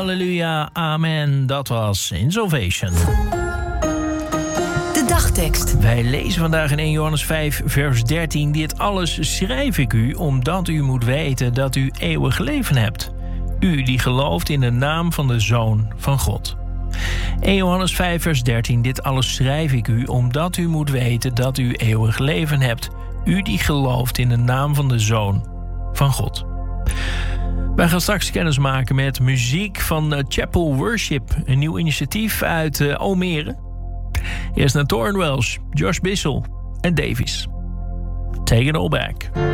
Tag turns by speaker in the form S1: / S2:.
S1: Halleluja, amen. Dat was In Salvation.
S2: De dagtekst.
S1: Wij lezen vandaag in 1 Johannes 5, vers 13... Dit alles schrijf ik u, omdat u moet weten dat u eeuwig leven hebt. U die gelooft in de naam van de Zoon van God. 1 Johannes 5, vers 13. Dit alles schrijf ik u, omdat u moet weten dat u eeuwig leven hebt. U die gelooft in de naam van de Zoon van God. Wij gaan straks kennis maken met muziek van Chapel Worship. Een nieuw initiatief uit Almere. Eerst naar Torn Welsh, Josh Bissell en Davies. Take it all back.